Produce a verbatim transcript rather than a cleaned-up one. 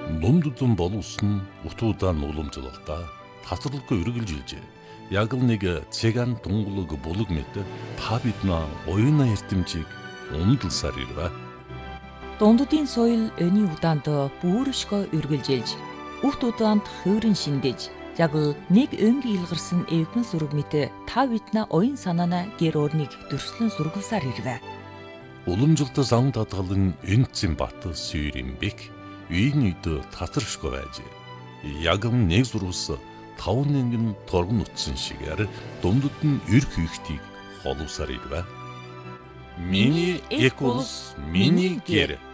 Дундудан боловсон утуудаан уламжлалтаа тасралгүй үргэлжилжээ. Яг л нэг цэган тунгалаг булаг мэт та биднээ оюуна эрдэмжийг умдалсаар ирвэ. Дундудын соёл өний удаанд бүршгөө үргэлжилж, урт удаанд хувирын шиндэж, яг л нэг өнгийн илгарсан эвгэн зураг мэт та биднээ оюун санаана гэр орныг дөрслөн сургалсаар ирвэ. Уламжлалт зам татгалан энцэн бат сүйрэн бик үйн үйд татаршгүй байжээ. Яг нэг зурвас таван нэгэн торгон утсан шигээр дундад нь эрх ихтийг холовсаар ирвэ. Миний эколс миний гэр